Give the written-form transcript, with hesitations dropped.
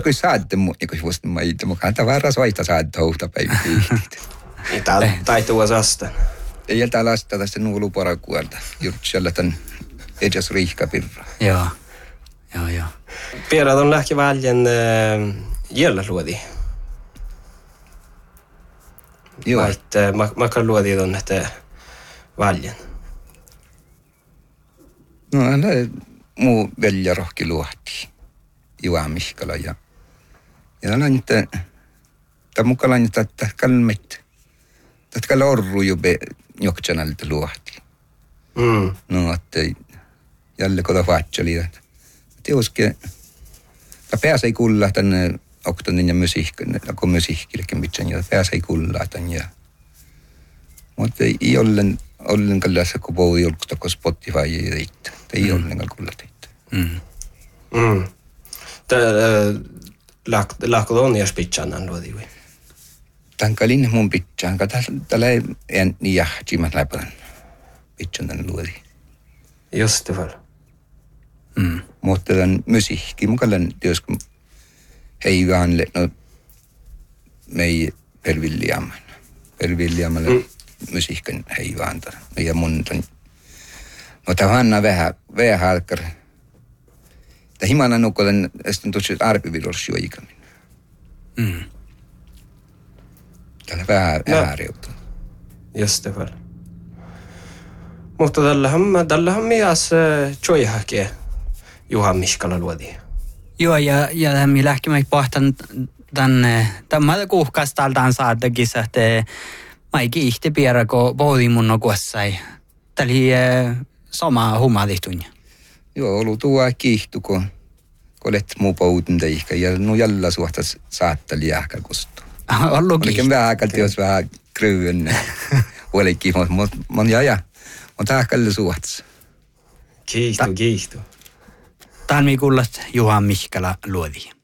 Kui saatte muuta, kun vuosta mä itse mukaan tavaraa soita saatte houhta päivää. Täällä taituu asasta. Ei täällä astaa tästä nuulu parakuolta. Jutsella tän edes riihkapirra. Joo. Pierat on lähki väljen jällä luodi. Joo. Mä kan luodi on että väljen. No, muu velja rohki luohti. Juha Mihkala ja lainita, tai mukaan lainita, että kalmet, että kalla orru jube jokjanalta luohti. No, että jälle kota vahtsali, että uske, että pääs ei kuulla tänne oktonin ja musiikkillekin mitään, ja pääs ei kuulla tänne. Ja mutta ei ollenkaan läsä, kun puhuu julkusta, kun Spotify ei riittää. Ei ollenkaan kuulla teitä. Lahko on jos pitchan luodi. Tämän kalin mun pitchan, kun täällä ei niin jahtimat läpän pitchan tämän luodi. Just det väl. Mutta tämän musiikki, mukaan jos hei vaanle, no mei pervilliammalle musiikin hei vaanta. Ja mun ton, no tämä vanna vähän halkar. Tämä himana nukkolen, sitten tosiaan arpivirus juoikamin. Täällä vähän ääriutuu. Just det väl. Mutta tällähän myös joihake Juha Mihkala luodi. Joo, ja me lähkimme pohtan tänne, tämä kuhkas täältä saadakin, että mä ei kiihti piirä, kun pohdin mun nokuessai. Tämä oli sama humalihtunja. Joo, ollut tuo kiihtu, kun olet muu poudin teihkä, ja no jällä suhta saattaa liähkä kustua. Ollut kiihtu. Olikin vähän aikalti, jos vähän kryyn. Olikin, mutta ähkälle suhtas. Kiihtu. Tämä on kuullut Juha Mihkala luodi.